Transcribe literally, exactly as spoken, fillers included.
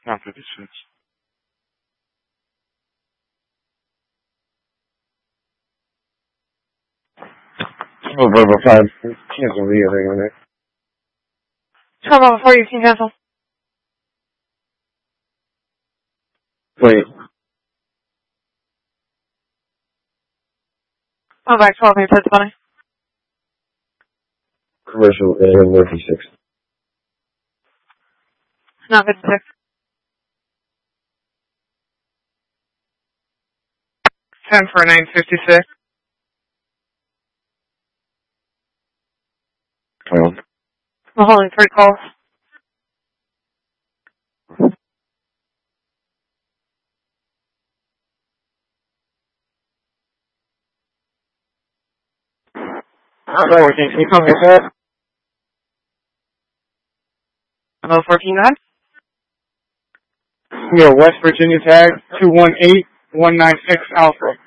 nine fifty-six. Oh, Bravo five. Cancel the other thing on it. Come on before you can cancel. Wait. Oh, back twelve, you put the money. Commercial and Murphy six. Not fifty-six. ten for nine fifty-six. twelve. I'm holding three calls. Hello, can you come here, sir? Hello, fourteen nine? Yeah, West Virginia tag two one eight one nine six Alpha.